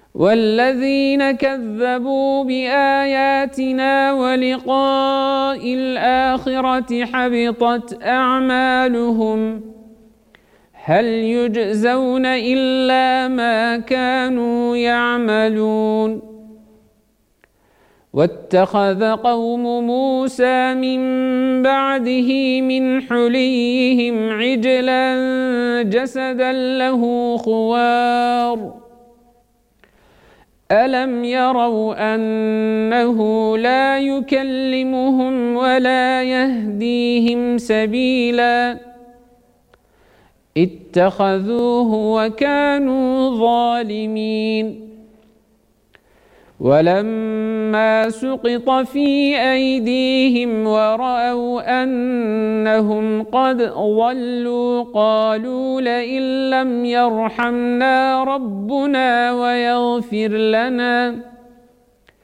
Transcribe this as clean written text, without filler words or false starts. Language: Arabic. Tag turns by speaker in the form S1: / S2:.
S1: والذين كذبوا بآياتنا ولقاء الآخرة حبطت أعمالهم هل يجزون إلا ما كانوا يعملون واتخذ قوم موسى من بعده من حليهم عجلا جسدا له خوار ألم يروا أنه لا يكلمهم ولا يهديهم سبيلا اتخذوه وكانوا ظالمين ولما سقط في أيديهم ورأوا أنهم قد ضلوا قالوا لئن لم يرحمنا ربنا ويغفر لنا